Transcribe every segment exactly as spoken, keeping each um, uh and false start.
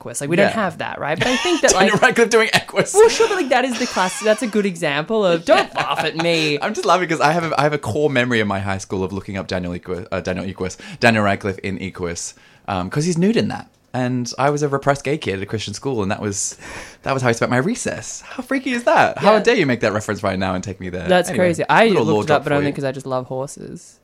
Equus. Like we Yeah. don't have that, right? But I think that like Daniel Radcliffe doing Equus. well, sure, but like that is the class. That's a good example of don't laugh at me. I'm just laughing because I have a, I have a core memory in my high school of looking up Daniel Equus, uh, Daniel Equus, Daniel Radcliffe in Equus, because he's nude in that. And I was a repressed gay kid at a Christian school, and that was that was how I spent my recess. How freaky is that? How Yeah. dare you make that reference right now and take me there? That's Anyway, crazy. I little lore looked it up, drop but for only you. because I just love horses.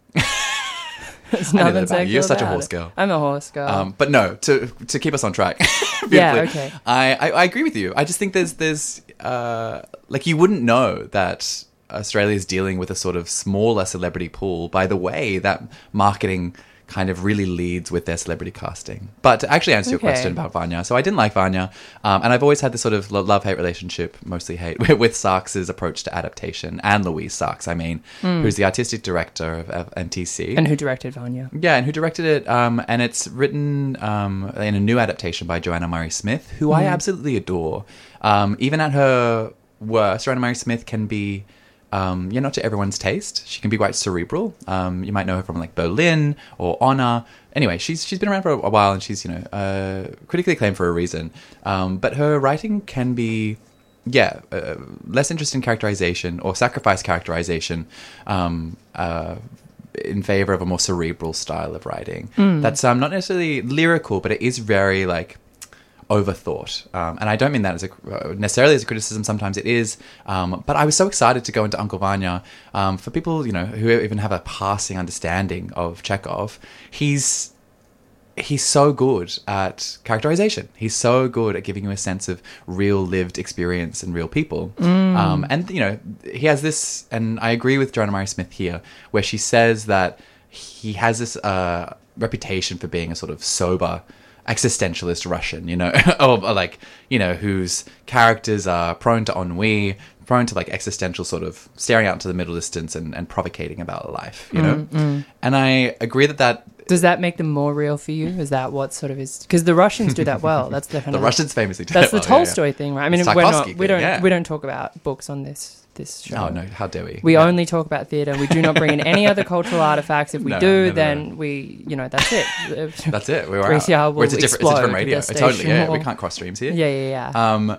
There's I know nothing that about you. sexual You're such a about horse it. girl. I'm a horse girl. Um, but no, to to keep us on track. Yeah, beautifully, okay. I, I I agree with you. I just think there's there's uh like you wouldn't know that Australia is dealing with a sort of smaller celebrity pool by the way that marketing kind of really leads with their celebrity casting. But to actually answer your Okay. question about Vanya, so I didn't like Vanya, um, and I've always had this sort of lo- love-hate relationship, mostly hate, with, with Sarks's approach to adaptation, and Louise Sarks, I mean, who's the artistic director of, of M T C. and who directed Vanya? Yeah, and who directed it? Um, and it's written um, in a new adaptation by Joanna Murray Smith, who I absolutely adore. Um, even at her worst, Joanna Murray Smith can be, um, yeah, not to everyone's taste. She can be quite cerebral. Um, you might know her from like Berlin or Honor. Anyway, she's she's been around for a while, and she's you know uh, critically acclaimed for a reason. Um, but her writing can be. Yeah, uh, less interest in characterization or sacrifice characterization um, uh, in favor of a more cerebral style of writing. That's um, not necessarily lyrical, but it is very like overthought. Um, and I don't mean that as a, uh, necessarily as a criticism. Sometimes it is. Um, but I was so excited to go into Uncle Vanya. Um, for people you know who even have a passing understanding of Chekhov, he's he's so good at characterization. He's so good at giving you a sense of real lived experience and real people. Um, and, you know, he has this, and I agree with Joanna Murray Smith here, where she says that he has this uh, reputation for being a sort of sober existentialist Russian, you know, or like, you know, whose characters are prone to ennui, prone to like existential sort of staring out into the middle distance and, and provocating about life, you know? And I agree that that Does that make them more real for you? Is that what sort of is? Because the Russians do that well. That's the kind the of Russians famously do That's that the well, yeah, yeah. Tolstoy thing, right? I mean, The we're Tchaikovsky not. We thing, don't. yeah. We don't talk about books on this this show. Oh, no, how dare we? We Yeah. only talk about theatre. We do not bring in any other cultural artifacts. If we No, do, never. then we, you know, that's it. That's it. We were three out. C R will Where it's a different, it's a different explode radio. at the Totally, station yeah. We wall. can't cross streams here. Yeah, yeah, yeah. Um,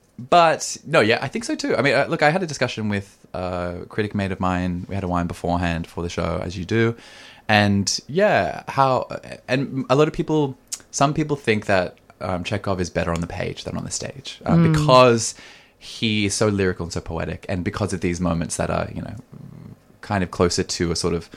but no, yeah, I think so too. I mean, uh, look, I had a discussion with a critic mate of mine. We had a wine beforehand for the show, as you do, and yeah, how and a lot of people, some people think that um, Chekhov is better on the page than on the stage um, Mm. because he is so lyrical and so poetic, and because of these moments that are, you know, kind of closer to a sort of.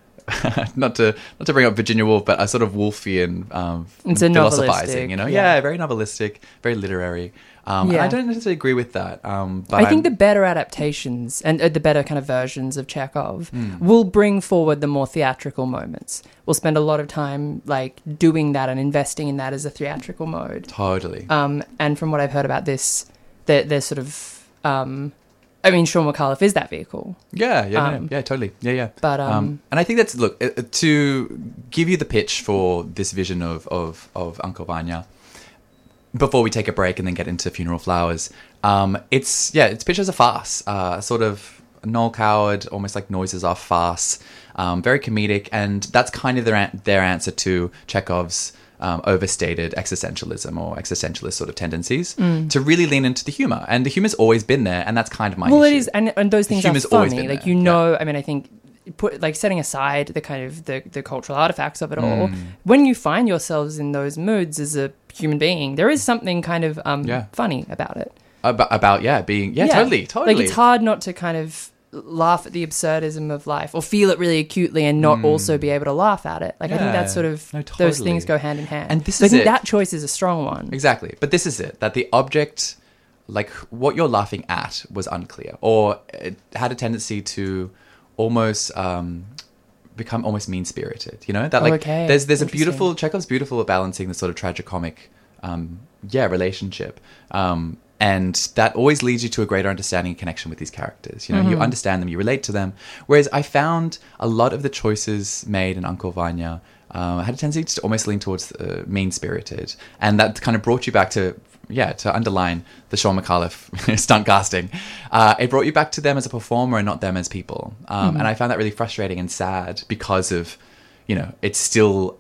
not to not to bring up Virginia Woolf, but a sort of Woolfian um, It's a philosophizing, novelistic, you know, yeah. yeah, very novelistic, very literary. Um, and Yeah. I don't necessarily agree with that. Um, but I think the I'm- better adaptations and uh, the better kind of versions of Chekhov Hmm. will bring forward the more theatrical moments. We'll spend a lot of time like doing that and investing in that as a theatrical mode. totally. Um, and from what I've heard about this, they're, they're sort of, um, I mean, Sean McAuliffe is that vehicle. Yeah, yeah, Um, yeah, yeah, totally. Yeah, yeah. but, um, and I think that's, look, uh, uh, to give you the pitch for this vision of, of, of Uncle Vanya, before we take a break and then get into Funeral Flowers, um, it's, yeah, it's pitched as a farce, uh, sort of Noel Coward, almost like Noises Off farce, um, very comedic, and that's kind of their, an- their answer to Chekhov's Um, overstated existentialism or existentialist sort of tendencies to really lean into the humor, and the humor's always been there, and that's kind of my well, issue. it is, and, and those things are humor's always funny. been Like there, you yeah. know, I mean, I think put like setting aside the kind of the, the cultural artifacts of it all, Mm. when you find yourselves in those moods as a human being, there is something kind of um, Yeah. funny about it. about, about yeah being yeah, totally totally Like it's hard not to kind of laugh at the absurdism of life or feel it really acutely and not also be able to laugh at it. Like I think Mm. Yeah. that's sort of No, those totally. things go hand in hand. And this so I is think it. that choice is a strong one. exactly, but this is it, that the object, like what you're laughing at, was unclear, or it had a tendency to almost um become almost mean-spirited, you know, that like Okay. there's there's a Interesting. beautiful Chekhov's beautiful at balancing the sort of tragicomic um yeah relationship, um and that always leads you to a greater understanding and connection with these characters. You know, you understand them, you relate to them. Whereas I found a lot of the choices made in Uncle Vanya um, had a tendency to almost lean towards uh, mean-spirited. And that kind of brought you back to, yeah, to underline the Sean McAuliffe stunt casting. Uh, it brought you back to them as a performer and not them as people. Um, And I found that really frustrating and sad because of, you know, it's still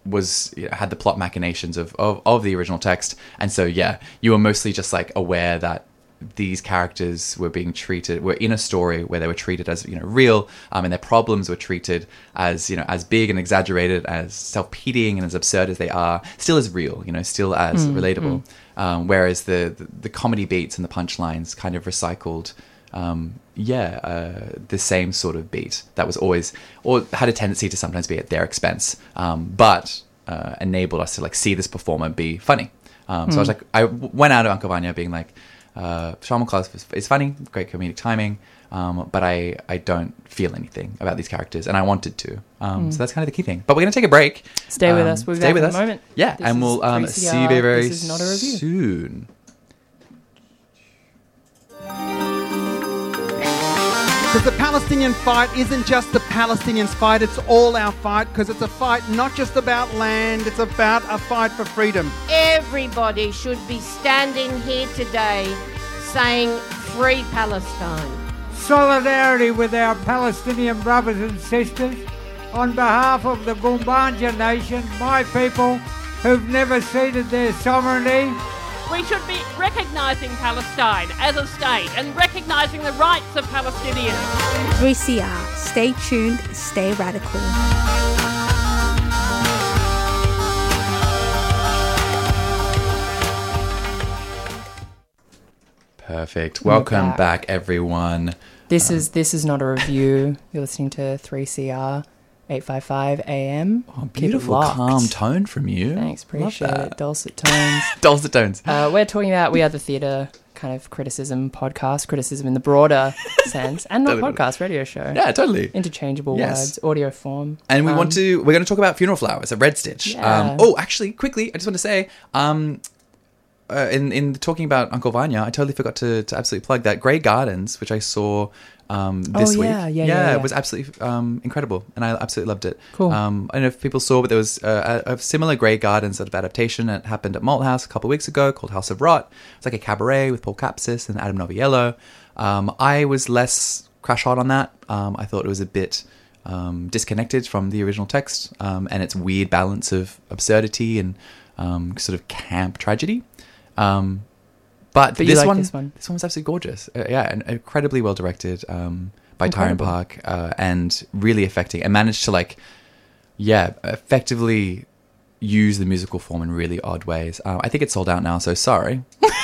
was you know, had the plot machinations of, of of the original text, and so yeah, you were mostly just like aware that these characters were being treated were in a story where they were treated as you know real, um, and their problems were treated as you know as big and exaggerated, as self-pitying and as absurd as they are, still as real, you know, still as mm, relatable. Mm. Um, whereas the, the the comedy beats and the punchlines kind of recycled, um, yeah, uh, the same sort of beat that was always or had a tendency to sometimes be at their expense, um, but uh, enabled us to like see this performer be funny. Um, so mm. I was like, I went out of Uncle Vanya being like. Uh, Sean McCullough is, is funny, great comedic timing, um, but I, I don't feel anything about these characters, and I wanted to. Um, mm. So that's kind of the key thing. But we're going to take a break. Stay um, with us. We'll be stay back with in us. a moment. Yeah, this and we'll um, see you very, very this is not a review. soon. Because the Palestinian fight isn't just the Palestinians' fight, it's all our fight, because it's a fight not just about land, it's about a fight for freedom. Everybody should be standing here today saying, Free Palestine. Solidarity with our Palestinian brothers and sisters on behalf of the Gumbaynja Nation, my people who've never ceded their sovereignty. We should be recognising Palestine as a state and recognising the rights of Palestinians. three C R. Stay tuned, stay radical. Perfect. Welcome back. back, everyone. This um, is this is not a review. You're listening to three C R. eight fifty-five A M. Oh, beautiful, calm tone from you. Thanks, appreciate it. Dulcet tones. Dulcet tones. Uh, we're talking about We Are the Theatre kind of criticism podcast, criticism in the broader sense, and not totally. podcast, radio show. Yeah, totally. Interchangeable yes. words, audio form. And we um, want to, we're going to talk about Funeral Flowers at Red Stitch. Yeah. Um, oh, actually, quickly, I just want to say, um, uh, in, in talking about Uncle Vanya, I totally forgot to, to absolutely plug that Grey Gardens, which I saw um, this oh, week. Yeah, yeah, yeah, yeah, yeah. It was absolutely um, incredible, and I absolutely loved it. Cool. Um, I don't know if people saw, but there was a, a similar Grey Gardens sort of adaptation that happened at Malthouse a couple of weeks ago called House of Rot. It's like a cabaret with Paul Kapsis and Adam Noviello. Um, I was less crash hot on that. Um, I thought it was a bit um, disconnected from the original text um, and its weird balance of absurdity and um, sort of camp tragedy. Um, But, but this, like one, this one, this one was absolutely gorgeous. Uh, yeah, and incredibly well directed um, by Tyron Park, uh, and really affecting. And managed to like, yeah, effectively use the musical form in really odd ways. Uh, I think it's sold out now, so sorry.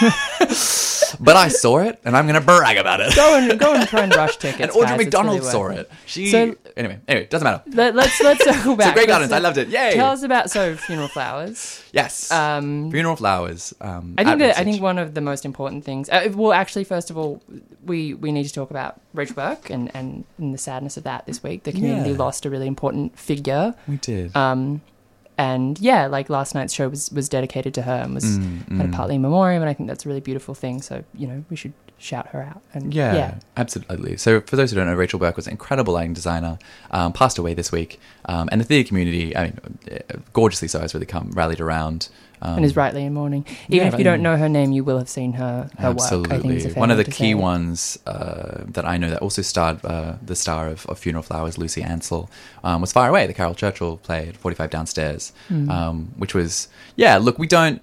But I saw it, and I'm going to brag about it. Go and go and try and rush tickets. And Audrey guys. McDonald really saw it. She so, anyway, anyway, doesn't matter. Let, let's let's circle back. So Grey Gardens, I loved it. Yay! Tell us about so Funeral Flowers. Yes, um, Funeral Flowers. Um, I think that I think one of the most important things. Uh, well, actually, first of all, we, we need to talk about Rachel Burke and, and, and the sadness of that this week. The community yeah. lost a really important figure. We did. Um, and yeah, like last night's show was, was dedicated to her and was mm, kind mm. of partly in memoriam, and I think that's a really beautiful thing. So you know, we should shout her out. And yeah, yeah, absolutely. So for those who don't know, Rachel Burke was an incredible lighting designer, um, passed away this week, um, and the theatre community, I mean, gorgeously so, has really come rallied around. Um, and is rightly in mourning. Even yeah, if you don't know her name, you will have seen her, her absolutely. work. I think it's a one of the to key say. ones uh, that I know that also starred uh, the star of, of Funeral Flowers, Lucy Ansell, um, was Far Away, the Carol Churchill play at forty-five Downstairs, mm. um, which was, yeah, look, we don't,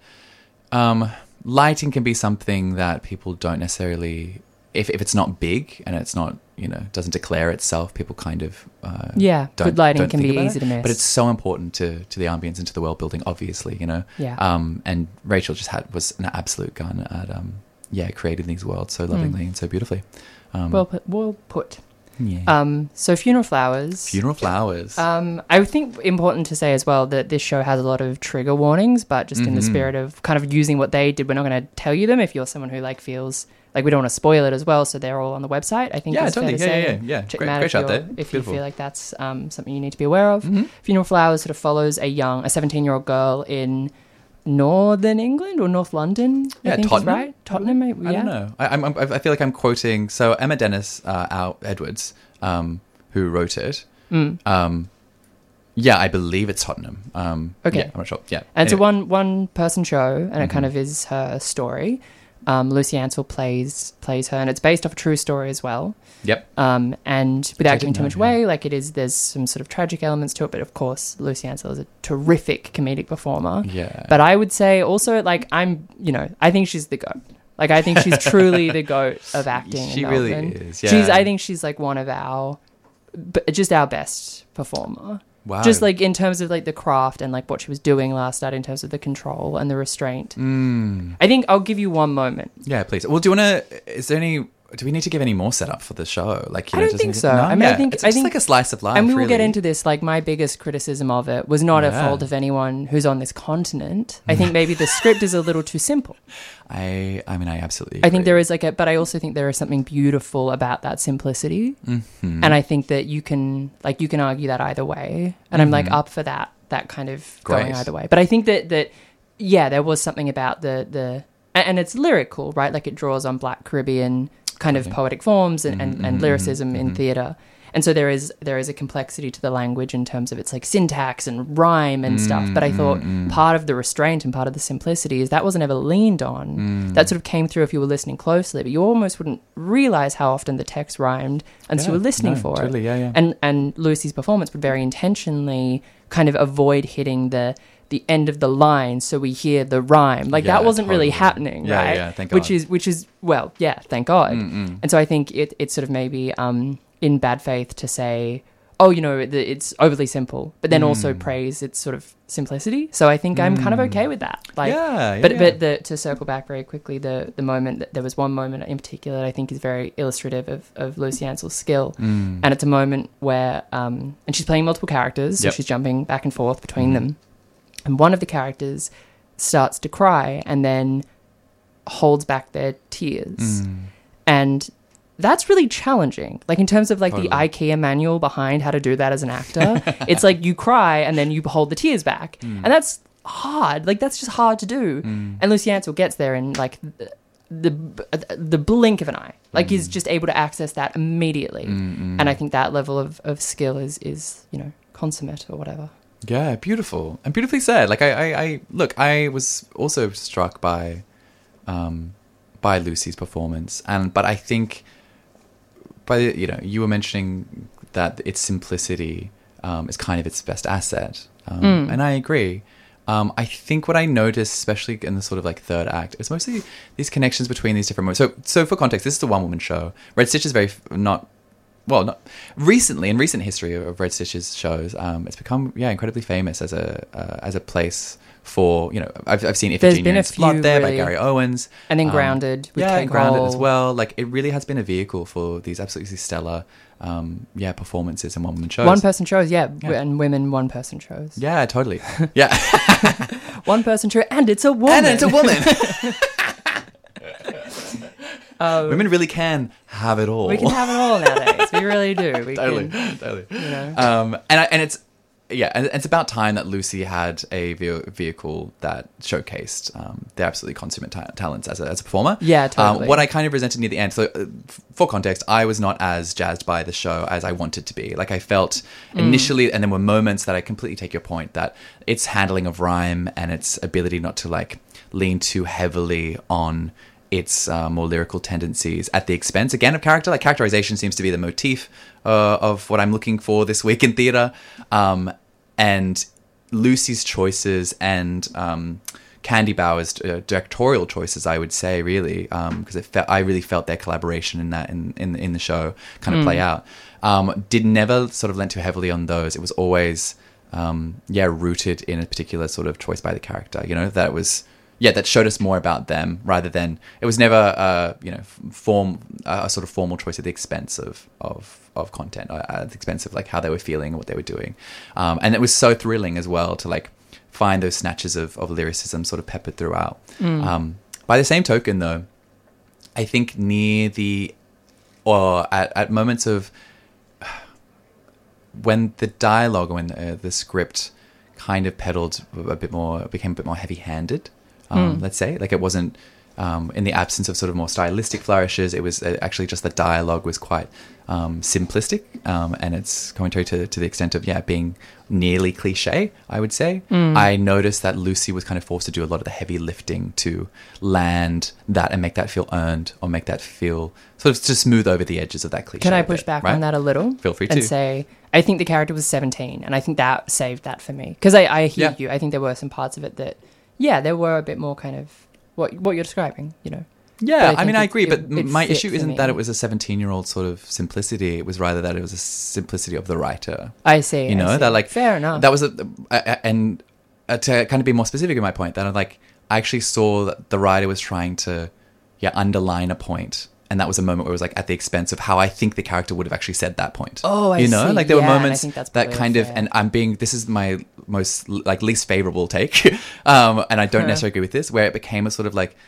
um, lighting can be something that people don't necessarily, if, if it's not big and it's not, you know, doesn't declare itself, people kind of uh, yeah, don't, good lighting don't can think be about easy it. to miss. But it's so important to, to the ambience and to the world building, obviously, you know. Yeah. Um, and Rachel just had was an absolute gun at um, yeah, creating these worlds so lovingly mm. and so beautifully. Um, well put. Well put. Yeah. Um, so Funeral Flowers. Funeral Flowers. Um, I think important to say as well that this show has a lot of trigger warnings, but just mm-hmm. in the spirit of kind of using what they did, we're not going to tell you them if you're someone who like feels like we don't want to spoil it as well. So they're all on the website. I think. Yeah, it's totally. Fair to yeah, say. yeah, yeah, yeah. Check Great, them out great if, shout you're, there. if Beautiful. you feel like that's um, something you need to be aware of. Mm-hmm. Funeral Flowers sort of follows a young, a seventeen-year-old girl in Northern England or North London. Yeah, I think Tottenham. Is right. Tottenham. Maybe, I yeah. don't know. I, I'm, I feel like I'm quoting. So Emma Dennis, uh, Al Edwards, um, who wrote it. Mm. Um, yeah, I believe it's Tottenham. Um, okay, yeah, I'm not sure. Yeah, and anyway. it's a one one person show, and mm-hmm. it kind of is her story. Um, Lucy Ansell plays plays her, and it's based off a true story as well. Yep. Um, and without giving didn't too know, much yeah. away, like it is, there's some sort of tragic elements to it, but of course, Lucy Ansell is a terrific comedic performer. Yeah. But I would say also, like, I'm, you know, I think she's the GOAT. Like, I think she's truly the GOAT of acting. She in really Melbourne. is, yeah. She's, I think she's like one of our, b- just our best performer. Wow. Just like in terms of like the craft and like what she was doing last night in terms of the control and the restraint. Mm. I think I'll give you one moment. Yeah, please. Well, do you want to? Is there any? Do we need to give any more setup for the show? Like, you I know, don't just think need- so. No? I mean, Yeah, I think it's I just think like a slice of life. and we will really. get into this. Like, my biggest criticism of it was not a Yeah. fault of anyone who's on this continent. I think maybe the script is a little too simple. I. I mean, I absolutely. I think agree. there is like a, but I also think there is something beautiful about that simplicity. Mhm. And I think that you can, like, you can argue that either way. And I'm like Mhm. up for that, that kind of going Great. either way. But I think that, that, yeah, there was something about the, the, and, and it's lyrical, right? Like, it draws on Black Caribbean kind of Okay. poetic forms and, and, Mhm, and mhm, lyricism in mhm. theatre. And so there is there is a complexity to the language in terms of its like syntax and rhyme and stuff. But I thought Mm, mm. part of the restraint and part of the simplicity is that wasn't ever leaned on. Mm. That sort of came through if you were listening closely, but you almost wouldn't realize how often the text rhymed until Yeah, you were listening no, for totally, it. yeah, yeah. And and Lucy's performance would very intentionally kind of avoid hitting the the end of the line, so we hear the rhyme. Like, Yeah, that wasn't really totally. happening, Yeah, right? yeah, thank Which God. is which is well, yeah, thank God. Mm-mm. And so I think it it's sort of maybe um, in bad faith to say, oh, you know, the, it's overly simple, but then also Mm. praise its sort of simplicity. So I think I'm kind of Mm. okay with that. Like, Yeah, yeah, but yeah. but the, to circle back very quickly, the the moment that there was one moment in particular that I think is very illustrative of, of Lucy Ansell's skill, Mm. and it's a moment where um, and she's playing multiple characters, so Yep. she's jumping back and forth between Mhm. them, and one of the characters starts to cry and then holds back their tears, Mm. and that's really challenging. Like, in terms of like Totally. the IKEA manual behind how to do that as an actor, it's like you cry and then you hold the tears back, Mm. and that's hard. Like, that's just hard to do. Mm. And Lucy Ansell gets there in like the the, the blink of an eye. Like, is just able to access that immediately. Mm, mm. And I think that level of, of skill is is you know consummate or whatever. Yeah, beautiful and beautifully said. Like I, I, I look, I was also struck by, um, by Lucy's performance, and but I think, by the, you know, you were mentioning that its simplicity um, is kind of its best asset, um, Mm. and I agree. Um, I think what I noticed, especially in the sort of like third act, is mostly these connections between these different moments. So, so for context, this is a one-woman show. Red Stitch is very f- not. Well, not recently in recent history of Red Stitch's shows, um, it's become yeah incredibly famous as a uh, as a place for, you know, I've I've seen There's Iphigenia been a in Spot few there really- by Gary Owens, And then Um, Grounded with yeah, Kate and Grounded Cole. as well. Like, it really has been a vehicle for these absolutely stellar um, yeah performances in one woman shows. One person shows, yeah, Yeah. and women one person shows. yeah, totally, yeah, One person show, and it's a woman. and it's a woman. Um, Women really can have it all. we can have it all nowadays. We really do. We totally, can, totally. you know. Um, and I, and it's yeah, and it's about time that Lucy had a ve- vehicle that showcased um, their absolutely consummate ta- talents as a, as a performer. Yeah, totally. Um, what I kind of resented near the end. So, uh, f- for context, I was not as jazzed by the show as I wanted to be. Like, I felt Mm. initially, and there were moments that I completely take your point that its handling of rhyme and its ability not to like lean too heavily on its uh, more lyrical tendencies at the expense, again, of character. Like, characterization seems to be the motif uh, of what I'm looking for this week in theatre. Um, and Lucy's choices and um, Candy Bauer's uh, directorial choices, I would say, really, because it fe- I really felt their collaboration in that in, in, in the show kind of play out. Um, did never sort of lent too heavily on those. It was always, um, yeah, rooted in a particular sort of choice by the character, you know, that was... Yeah, that showed us more about them rather than it was never, uh, you know, form uh, a sort of formal choice at the expense of of, of content, uh, at the expense of like how they were feeling and what they were doing, um, and it was so thrilling as well to like find those snatches of, of lyricism sort of peppered throughout. Mm. Um, by the same token, though, I think near the or at, at moments of when the dialogue, when uh, the script kind of peddled a bit more, became a bit more heavy-handed. Um, Mm. Let's say, like, it wasn't um, in the absence of sort of more stylistic flourishes, it was uh, actually just the dialogue was quite um, simplistic, um, and it's commentary to, to the extent of, yeah, being nearly cliche, I would say. Mm. I noticed that Lucy was kind of forced to do a lot of the heavy lifting to land that and make that feel earned, or make that feel sort of to smooth over the edges of that cliche. Can I push bit, back right? on that a little? Feel free and to. say, I think the character was seventeen, and I think that saved that for me. Because I, I hear Yeah. you. I think there were some parts of it that, yeah, there were a bit more kind of what what you're describing, you know. Yeah, I I, mean, think I it- agree, it- but it my fit issue for isn't me. that it was a seventeen-year-old sort of simplicity. It was rather that it was a simplicity of the writer. I see. You I know, see. that like fair enough. That was a, a, a and uh, to kind of be more specific in my point, that I like I actually saw that the writer was trying to, yeah, underline a point, and that was a moment where it was like at the expense of how I think the character would have actually said that point. Oh, I you know, see. like there Yeah, were and I moments think that's that probably kind of, fair. and I'm being this is my most like least favorable take, um, and I don't Huh. necessarily agree with this, where it became a sort of like.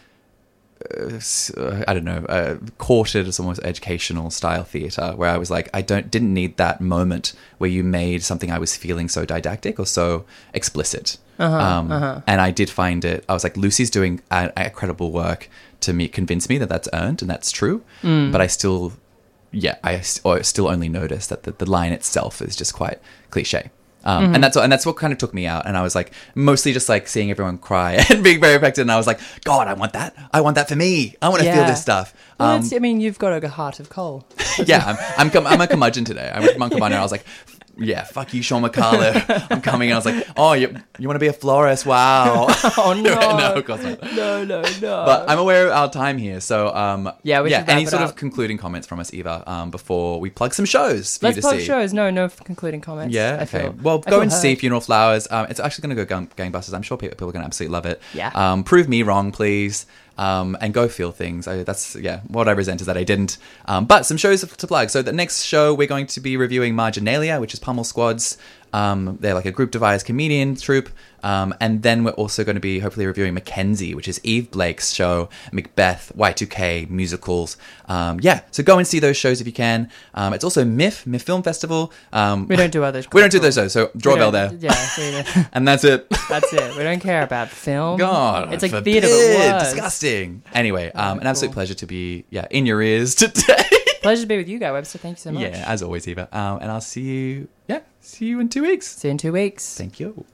Uh, s- uh, I don't know, uh, courted as almost educational style theatre, where I was like, I don't didn't need that moment where you made something I was feeling so didactic or so explicit. Uh-huh, um, uh-huh. And I did find it. I was like, Lucy's doing a, a credible work to me, convince me that that's earned and that's true. Mm. But I still, yeah, I s- or still only noticed that the, the line itself is just quite cliche. Um, Mm-hmm. And that's what, and that's what kind of took me out. And I was like, mostly just like seeing everyone cry and being very affected. And I was like, God, I want that. I want that for me. I want to feel Yeah. this stuff. Well, Um, it's- I mean, you've got a heart of coal. yeah, I'm I'm, com- I'm a curmudgeon today. I went to Montcalm and I was like, yeah, fuck you, Sean McCullough. I'm coming. And I was like, oh, you you want to be a florist? Wow. Oh no, no, of course not. no, no, no. But I'm aware of our time here, so um, Yeah, we yeah. should wrap Any it sort up. of concluding comments from us, Eva, um, before we plug some shows for Let's you to plug see? shows. No, no concluding comments. Yeah, I okay. feel- Well, I go feel and see heard. Funeral Flowers. Um, it's actually going to go gang- gangbusters. I'm sure people, people are going to absolutely love it. Yeah. Um, prove me wrong, please. Um, and go feel things. I, that's, yeah, what I resent is that I didn't. Um, but some shows to plug. So the next show, we're going to be reviewing Marginalia, which is Pummel Squad's. Um, they're like a group devised comedian troupe. Um, and then we're also going to be hopefully reviewing Mackenzie, which is Eve Blake's show, Macbeth, Y two K, musicals. Um, yeah, so go and see those shows if you can. Um, it's also M I F, M I F Film Festival. Um, We don't do others. we don't do those shows, so draw a We bell don't- there. Yeah, we don't- And that's it. that's it. We don't care about film. God, it's like forbid. theatre, but worse. Disgusting. Anyway, um, an absolute cool. pleasure to be yeah in your ears today. Pleasure to be with you, Guy Webster. Thank you so much. Yeah, as always, Eva. Um, and I'll see you. Yeah, see you in two weeks. See you in two weeks. Thank you.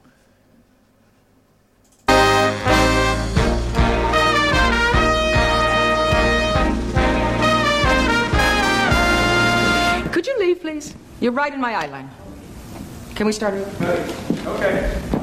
Could you leave, please? You're right in my eye line. Can we start over? Okay.